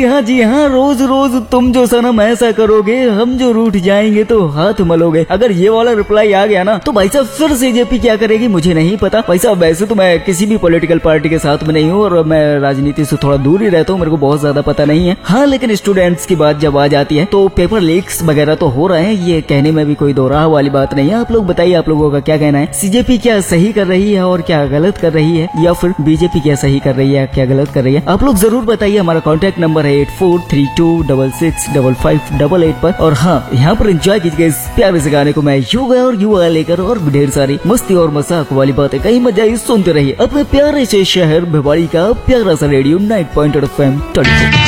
हाँ जी हाँ, रोज रोज तुम जो सनम ऐसा करोगे, हम जो रूठ जाएंगे तो हाथ मलोगे। अगर ये वाला रिप्लाई आ गया ना तो भाई साहब फिर सीजेपी क्या करेगी मुझे नहीं पता। भाई साहब वैसे तो मैं किसी भी पॉलिटिकल पार्टी के साथ में नहीं हूँ और मैं राजनीति से थोड़ा दूर ही रहता हूँ, मेरे को बहुत ज्यादा पता नहीं है। हाँ लेकिन स्टूडेंट्स की बात जब आ जाती है तो पेपर लीक्स वगैरह तो हो रहे हैं, ये कहने में भी कोई दो राह वाली बात नहीं है। आप लोग बताइए, आप लोगों का क्या कहना है? सीजेपी क्या सही कर रही है और क्या गलत कर रही है, या फिर बीजेपी क्या सही कर रही है क्या गलत कर रही है? आप लोग जरूर बताइए। हमारा कॉन्टैक्ट नंबर है 8432665588 पर। और हाँ, यहाँ पर एंजॉय कीजिए इस प्यारे से गाने को। मैं युवा और युवा लेकर और ढेर सारी मस्ती और मजाक वाली बातें कहीं मजा ही सुनते रहिए अपने प्यारे से शहर भिवाड़ी का प्यारा सा रेडियो 90.8 FM।